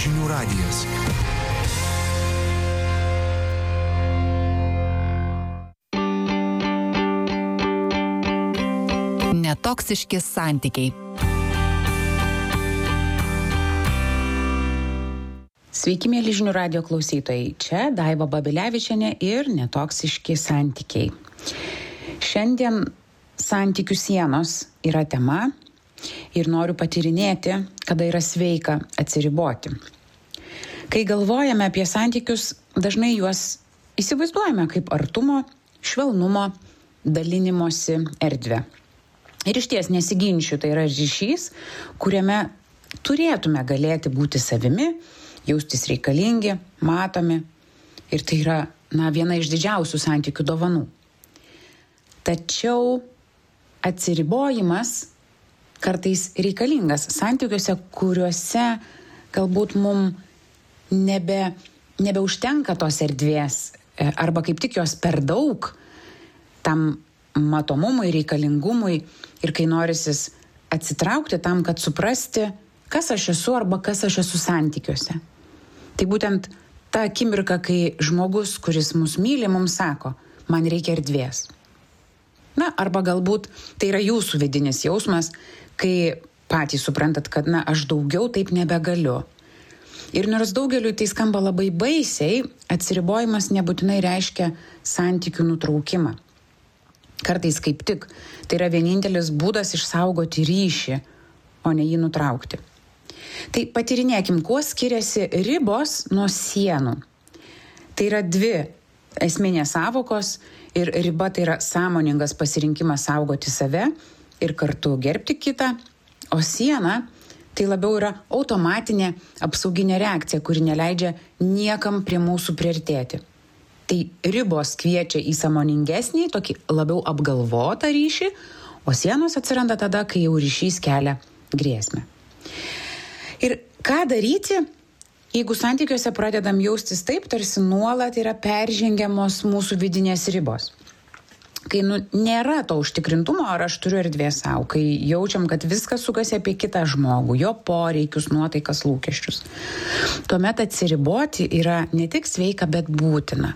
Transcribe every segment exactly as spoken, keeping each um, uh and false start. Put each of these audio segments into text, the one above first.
Žinių radijas. Netoksiški santykiai. Sveiki, mėly Žinių radijo klausytojai. Čia Daiva Babilevičienė ir netoksiški santykiai. Šiandien santykių sienos yra tema ir noriu patyrinėti, kada yra sveika atsiriboti. Kai galvojame apie santykius, dažnai juos įsivaizduojame kaip artumo, švelnumo, dalinimosi erdvę. Ir iš ties nesiginčiu, tai yra ryšys, kuriame turėtume galėti būti savimi, jaustis reikalingi, matomi. Ir tai yra na, viena iš didžiausių santykių dovanų. Tačiau atsiribojimas kartais reikalingas santykiuose, kuriuose galbūt mum nebe, nebeužtenka tos erdvės arba kaip tik jos per daug tam matomumui, reikalingumui ir kai norisis atsitraukti tam, kad suprasti, kas aš esu arba kas aš esu santykiuose. Tai būtent ta akimirka, kai žmogus, kuris mus myli, mums sako, man reikia erdvės. Na, arba galbūt tai yra jūsų vidinis jausmas, kai patys suprantat, kad na, aš daugiau taip nebegaliu. Ir nors daugeliui tai skamba labai baisiai, atsiribojimas nebūtinai reiškia santykių nutraukimą. Kartais kaip tik tai yra vienintelis būdas išsaugoti ryšį, o ne jį nutraukti. Tai patyrinėkim, kuo skiriasi ribos nuo sienų. Tai yra dvi esminės sąvokos ir riba tai yra sąmoningas pasirinkimas saugoti save ir kartu gerbti kitą, o siena tai labiau yra automatinė apsauginė reakcija, kuri neleidžia niekam prie mūsų priartėti. Tai ribos kviečia į sąmoningesnį, tokį labiau apgalvotą ryšį, o sienos atsiranda tada, kai jau ryšys kelia grėsmę. Ir ką daryti, jeigu santykiuose pradedam jaustis taip, tarsi nuolat yra peržengiamos mūsų vidinės ribos. Kai nu, nėra to užtikrintumo, ar aš turiu erdvės savo, kai jaučiam, kad viskas sukasi apie kitą žmogų, jo poreikius, nuotaikas, lūkesčius. Tuomet atsiriboti yra ne tik sveika, bet būtina.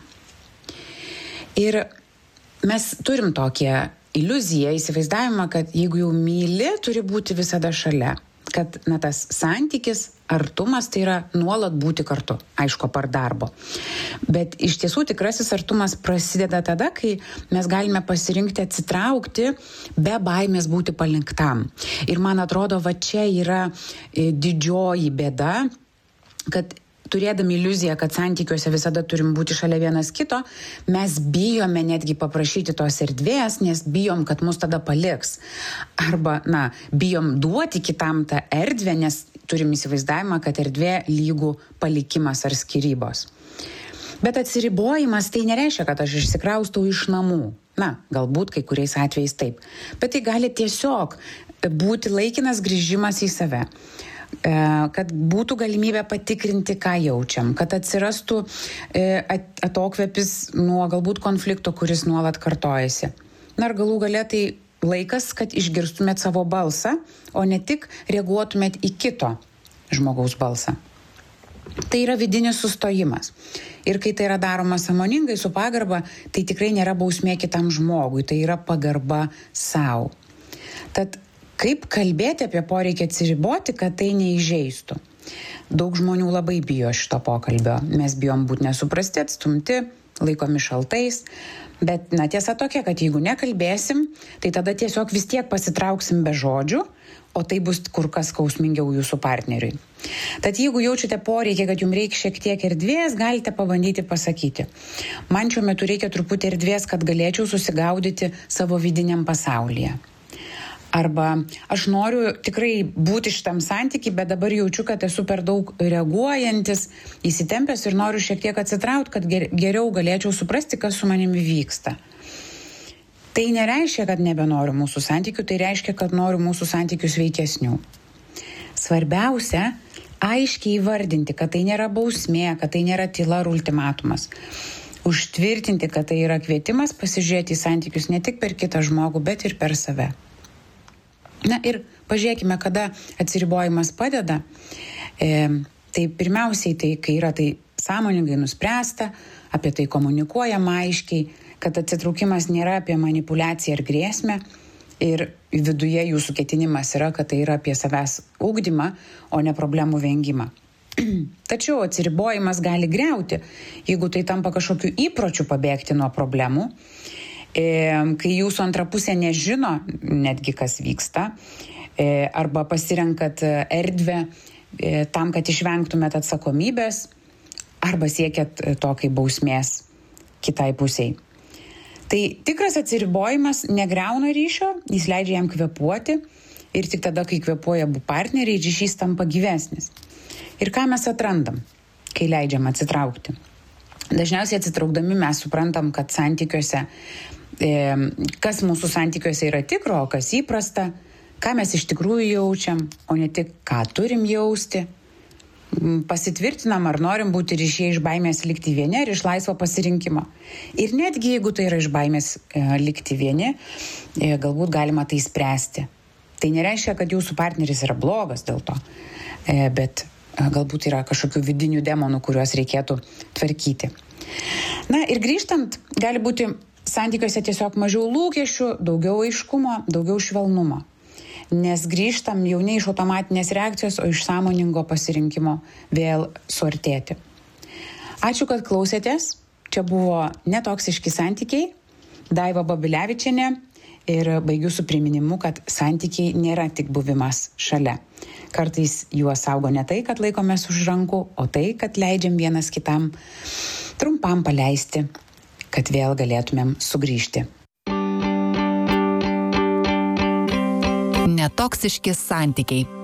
Ir mes turim tokią iliuziją, įsivaizdavimą, kad jeigu jau myli, turi būti visada šalia. Kad na, tas santykis, artumas tai yra nuolat būti kartu, aišku, par darbo. Bet iš tiesų tikrasis artumas prasideda tada, kai mes galime pasirinkti atsitraukti be baimės būti palinktam. Ir man atrodo, va čia yra didžioji bėda, kad turėdami iliuziją, kad santykiuose visada turim būti šalia vienas kito, mes bijome netgi paprašyti tos erdvės, nes bijom, kad mus tada paliks. Arba, na, bijom duoti kitam tą erdvę, nes turim įsivaizdavimą, kad erdvė lygų palikimas ar skyrybos. Bet atsiribojimas tai nereiškia, kad aš išsikraustau iš namų. Na, galbūt kai kuriais atvejais taip. Bet tai gali tiesiog būti laikinas grįžimas į save. Kad būtų galimybė patikrinti, ką jaučiam, kad atsirastų atokvėpis nuo galbūt konflikto, kuris nuolat kartojasi. Na ir galų gale tai laikas, kad išgirstumėt savo balsą, o ne tik reaguotumėt į kito žmogaus balsą. Tai yra vidinis sustojimas. Ir kai tai yra daroma sąmoningai, su pagarba, tai tikrai nėra bausmė kitam žmogui, tai yra pagarba sau. Tad kaip kalbėti apie poreikį atsiriboti, kad tai neįžeistų? Daug žmonių labai bijo šito pokalbio. Mes bijom būti nesuprasti, atstumti, laikomi šaltais. Bet na, tiesa tokia, kad jeigu nekalbėsim, tai tada tiesiog vis tiek pasitrauksim be žodžių, o tai bus kur kas skausmingiau jūsų partneriui. Tad jeigu jaučiate poreikį, kad jums reikia šiek tiek erdvės, galite pabandyti pasakyti. Man šiuo metu reikia truputį erdvės, kad galėčiau susigaudyti savo vidiniam pasaulyje. Arba aš noriu tikrai būti šitam santykiui, bet dabar jaučiu, kad esu per daug reaguojantis, įsitempęs ir noriu šiek tiek atsitraukti, kad geriau galėčiau suprasti, kas su manimi vyksta. Tai nereiškia, kad nebenoriu mūsų santykių, tai reiškia, kad noriu mūsų santykių sveikesnių. Svarbiausia, aiškiai įvardinti, kad tai nėra bausmė, kad tai nėra tyla ar ultimatumas. Užtvirtinti, kad tai yra kvietimas pasižiūrėti į santykius ne tik per kitą žmogų, bet ir per save. Na ir pažiūrėkime, kada atsiribojimas padeda. E, Tai pirmiausiai tai, kai yra tai sąmoningai nuspręsta, apie tai komunikuojama aiškiai, kad atsitraukimas nėra apie manipulaciją ir grėsmę ir viduje jūsų ketinimas yra, kad tai yra apie savęs ugdymą, o ne problemų vengimą. Tačiau atsiribojimas gali griauti, jeigu tai tampa kažkokiu įpročiu pabėgti nuo problemų, kai jūsų antra pusė nežino netgi, kas vyksta, arba pasirenkat erdvę tam, kad išvengtumėt atsakomybės, arba siekiat to kaip bausmės kitai pusiai. Tai tikras atsiribojimas negriauna ryšio, jis leidžia jam kvėpuoti ir tik tada, kai kvėpuoja abu partneriai, ryšys tampa gyvesnis. Ir ką mes atrandam, kai leidžiam atsitraukti? Dažniausiai atsitraukdami mes suprantam, kad santykiuose, e, kas mūsų santykiuose yra tikro, o kas įprasta, ką mes iš tikrųjų jaučiam, o ne tik ką turim jausti. Pasitvirtinam, ar norim būti ryšyje iš baimės likti vieni ar iš laisvo pasirinkimo. Ir netgi jeigu tai yra iš baimės e, likti vieni, e, galbūt galima tai spręsti. Tai nereiškia, kad jūsų partneris yra blogas dėl to, e, bet e, galbūt yra kažkokių vidinių demonų, kuriuos reikėtų tvarkyti. Na ir grįžtant, gali būti santykiuose tiesiog mažiau lūkesčių, daugiau aiškumo, daugiau švelnumo. Nes grįžtam jau ne iš automatinės reakcijos, o iš sąmoningo pasirinkimo vėl suartėti. Ačiū, kad klausėtės. Čia buvo Netoksiški santykiai, Daiva Babilevičienė, ir baigiu su priminimu, kad santykiai nėra tik buvimas šalia. Kartais juos saugo ne tai, kad laikomės už rankų, o tai, kad leidžiam vienas kitam trumpam paleisti, kad vėl galėtumėm sugrįžti. Netoksiški santykiai.